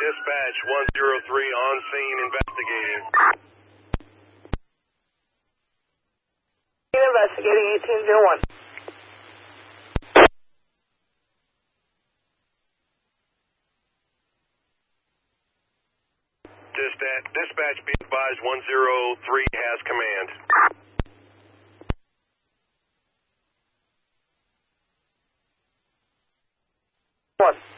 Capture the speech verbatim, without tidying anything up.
Dispatch one zero three on scene investigating. Investigating eighteen oh one. Dispatch, dispatch be advised one zero three has command. One.